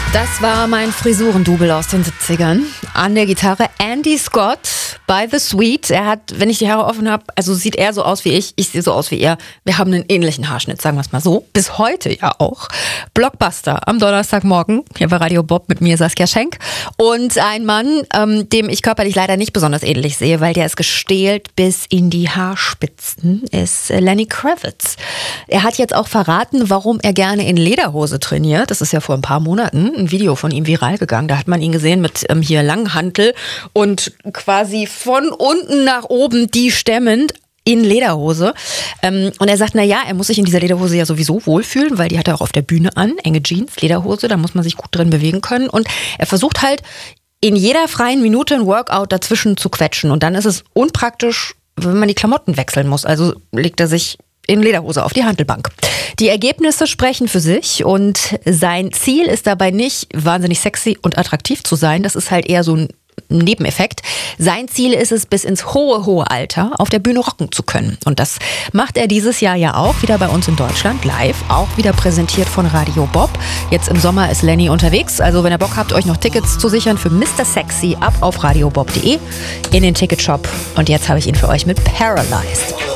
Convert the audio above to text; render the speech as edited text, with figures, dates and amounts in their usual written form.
Das war mein Frisurendouble aus den 70ern. An der Gitarre Andy Scott bei The Sweet. Er hat, wenn ich die Haare offen habe, also sieht er so aus wie ich sehe so aus wie er. Wir haben einen ähnlichen Haarschnitt, sagen wir es mal so. Bis heute ja auch. Blockbuster am Donnerstagmorgen. Hier bei Radio Bob mit mir Saskia Schenk. Und ein Mann, dem ich körperlich leider nicht besonders ähnlich sehe, weil der ist gestählt bis in die Haarspitzen, ist Lenny Kravitz. Er hat jetzt auch verraten, warum er gerne in Lederhose trainiert. Das ist ja vor ein paar Monaten ein Video von ihm viral gegangen. Da hat man ihn gesehen mit hier Langhantel und quasi von unten nach oben die stemmend in Lederhose. Und er sagt, er muss sich in dieser Lederhose ja sowieso wohlfühlen, weil die hat er auch auf der Bühne an. Enge Jeans, Lederhose, da muss man sich gut drin bewegen können. Und er versucht halt in jeder freien Minute ein Workout dazwischen zu quetschen. Und dann ist es unpraktisch, wenn man die Klamotten wechseln muss. Also legt er sich in Lederhose auf die Hantelbank. Die Ergebnisse sprechen für sich und sein Ziel ist dabei nicht, wahnsinnig sexy und attraktiv zu sein. Das ist halt eher so ein Nebeneffekt. Sein Ziel ist es, bis ins hohe Alter auf der Bühne rocken zu können. Und das macht er dieses Jahr ja auch wieder bei uns in Deutschland live, auch wieder präsentiert von Radio Bob. Jetzt im Sommer ist Lenny unterwegs, also wenn ihr Bock habt, euch noch Tickets zu sichern für Mr. Sexy, ab auf radiobob.de in den Ticketshop. Und jetzt habe ich ihn für euch mit Paralyzed.